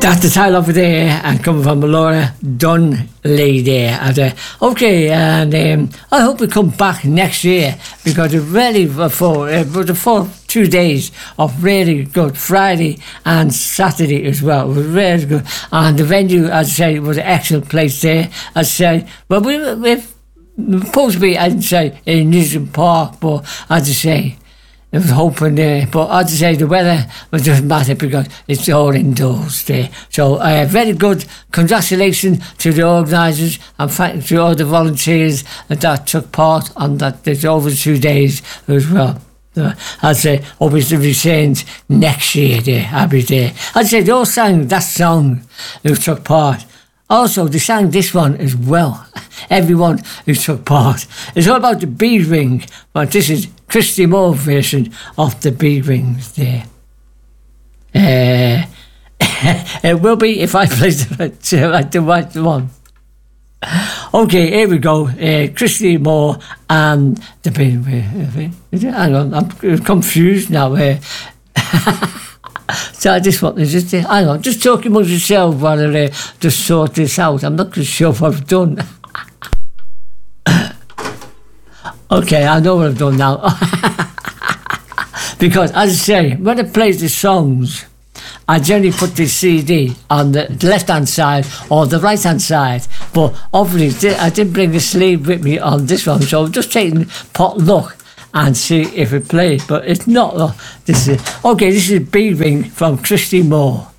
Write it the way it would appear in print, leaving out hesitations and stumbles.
That's the title of the day, and coming from Laura Dunley there. Okay, and I hope we come back next year, because it really was the full 2 days of really good, Friday and Saturday as well. It was really good, and the venue, as I say, was an excellent place there. As I say, well, we're supposed to be, I'd say, in Newton Park, but as I say, it was hoping there, but as I say, the weather doesn't matter because it's all indoors there. So very good congratulations to the organisers, and thanks to all the volunteers that took part on that. There's over 2 days as well. As I say, obviously we change next year there. I'll be there. As I say, they all sang that song who took part. Also, they sang this one as well. Everyone who took part. It's all about the bead ring, but this is Christy Moore version of the bead rings there. It will be if I play the right one. Okay, here we go. Christy Moore and the bead ring. Hang on, I'm confused now. So this one is just, hang on, just talk amongst yourself while I just sort this out. I'm not sure what I've done. Okay, I know what I've done now. Because, as I say, when I play the songs, I generally put the CD on the left-hand side or the right-hand side. But obviously, I didn't bring the sleeve with me on this one, so I'm just taking pot luck and see if it plays. But it's not. This is bead ring from Christy Moore.